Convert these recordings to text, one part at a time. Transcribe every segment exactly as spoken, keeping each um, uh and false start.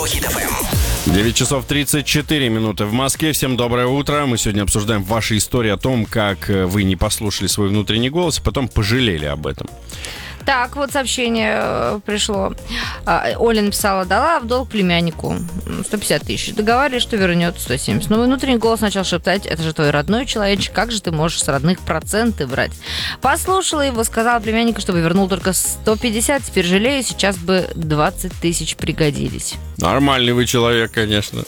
Хит эф эм. девять часов тридцать четыре минуты в Москве. Всем доброе утро. Мы сегодня обсуждаем ваши истории о том, как вы не послушали свой внутренний голос, а потом пожалели об этом. Так, вот сообщение пришло. Оля написала: дала в долг племяннику сто пятьдесят тысяч. Договаривались, что вернет сто семьдесят. Но мой внутренний голос начал шептать: это же твой родной человечек, как же ты можешь с родных проценты брать? Послушала его, сказала племяннику, чтобы вернул только сто пятьдесят. Теперь жалею, сейчас бы двадцать тысяч пригодились. Нормальный вы человек, конечно.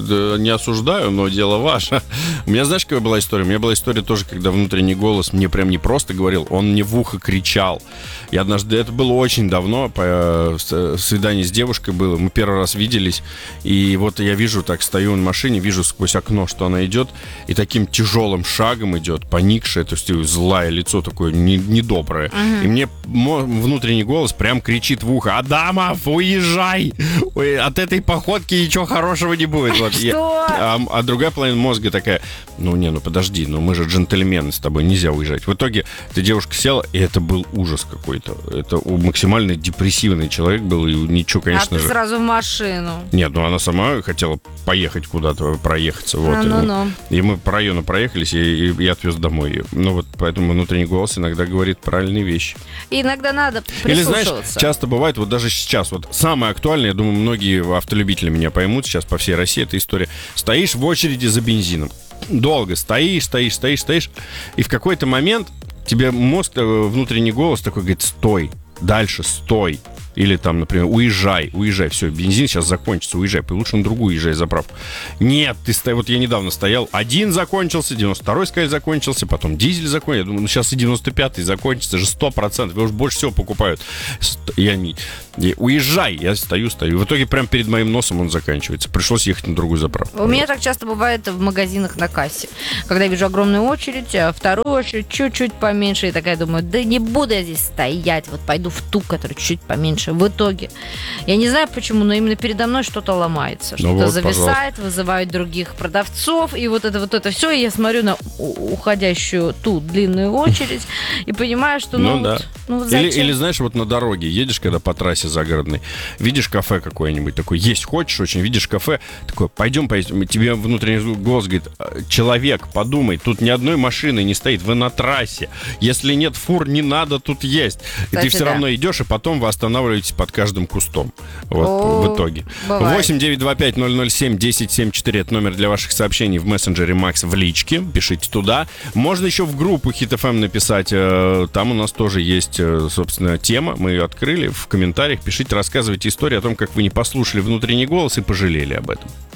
Не осуждаю, но дело ваше. У меня, знаешь, какая была история? У меня была история тоже, когда внутренний голос мне прям не просто говорил, он мне в ухо кричал. Я однажды, это было очень давно, по свидание с девушкой было, мы первый раз виделись, и вот я вижу, так стою на машине, вижу сквозь окно, что она идет, и таким тяжелым шагом идет, поникшая, то есть злое лицо такое недоброе. Uh-huh. И мне внутренний голос прям кричит в ухо: Адамов, уезжай! Ой, от этой походки ничего хорошего не будет. Вот. Что? Я, а, а другая половина мозга такая: ну не, ну подожди, ну мы же джентльмены, с тобой нельзя уезжать. В итоге эта девушка села, и это был ужас какой-то. Это максимально депрессивный человек был, и ничего, конечно а ты же... сразу в машину. Нет, ну она сама хотела поехать куда-то, проехаться. Вот. А, ну, ну. И мы по району проехались, и, и я отвез домой ее. Ну вот поэтому внутренний голос иногда говорит правильные вещи. И иногда надо прислушиваться. Или, знаешь, часто бывает, вот даже сейчас, вот самое актуальное, я думаю, многие автолюбители меня поймут сейчас по всей России, эта история. Стоишь в очереди за бензином. Долго стоишь, стоишь, стоишь, стоишь, и в какой-то момент тебе мозг, внутренний голос такой говорит: стой, дальше стой. Или там, например, уезжай, уезжай, все, бензин сейчас закончится, уезжай, лучше на другую уезжай заправку. Нет, ты стой, вот я недавно стоял, один закончился, девяносто второй, сказать, закончился, потом дизель закончился, я думаю, ну сейчас и девяносто пятый закончится же сто процентов, его уж больше всего покупают. Я не... Я, уезжай, я стою, стою. В итоге прямо перед моим носом он заканчивается. Пришлось ехать на другую заправку. У меня так часто бывает в магазинах на кассе. Когда я вижу огромную очередь, а вторую очередь чуть-чуть поменьше, и такая думаю: да не буду я здесь стоять, вот пойду в ту, которая чуть-чуть поменьше. В итоге, я не знаю почему, но именно передо мной что-то ломается, что-то ну вот, зависает, пожалуйста. Вызывают других продавцов, и вот это вот это все, и я смотрю на уходящую ту длинную очередь и понимаю, что ну, ну да. Вот, ну вот или, или знаешь, вот на дороге едешь, когда по трассе загородной, видишь кафе какое-нибудь такое, есть хочешь очень, видишь кафе, такое: пойдем, пойдем, тебе внутренний голос говорит: человек, подумай, тут ни одной машины не стоит, вы на трассе, если нет фур, не надо тут есть. Кстати, и ты все да. равно идешь, и потом вы останавливаетесь под каждым кустом. Вот. О, в итоге. восемь девятьсот двадцать пять ноль ноль семь десять семьдесят четыре это номер для ваших сообщений в мессенджере Макс в личке. Пишите туда. Можно еще в группу Хит эф эм написать. Там у нас тоже есть, собственно, тема. Мы ее открыли. В комментариях пишите, рассказывайте историю о том, как вы не послушали внутренний голос и пожалели об этом.